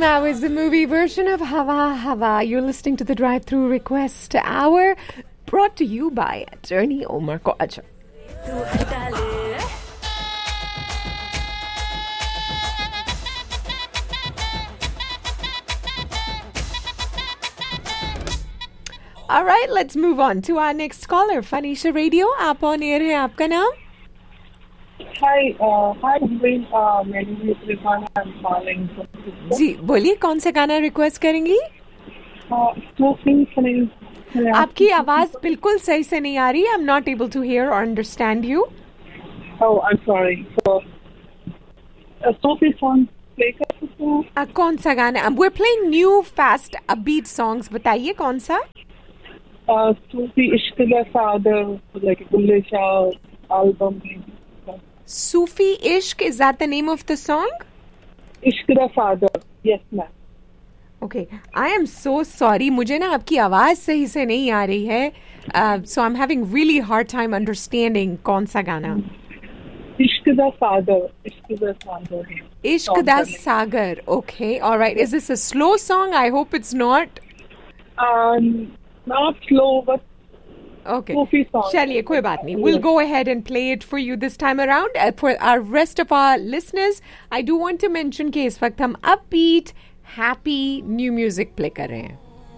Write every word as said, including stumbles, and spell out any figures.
that was the movie version of Hava Hava. You're listening to the Drive-Thru Request Hour, brought to you by Attorney Omar Khawaja. All right, let's move on to our next caller. Fanisha Radio, आप on air है, आपका नाम? Hi, uh, hi, uh, my name is Rivana. I'm calling. जी, बोलिए कौन सा गाना request करेंगी? Uh, आपकी आवाज बिल्कुल सही से नहीं आ रही. I'm not able to hear or understand you. Oh, I'm sorry. So, a Sufi song play कर सकते हैं? uh, कौन सा गाना? We're playing new fast upbeat songs. बताइए कौन सा? Uh, Sufi Ishq da Saadar, like Bulle Shah album. Sufi Ishq, is that the name of the song? Ishq da Saadar, yes ma'am. Okay, I am so sorry. मुझे ना आपकी आवाज सही से नहीं आ रही है. Uh, so I'm having really hard time understanding कौन सा गाना. Ishq da Saadar, Ishq da Saadar. Ishq da Sagar. Okay, all right. Is this a slow song? I hope it's not. Um, not slow, but okay. Sufi song. चलिए कोई बात नहीं. We'll go ahead and play it for you this time around. Uh, for our rest of our listeners, I do want to mention कि इस वक्त हम upbeat, happy new music play कर रहे हैं.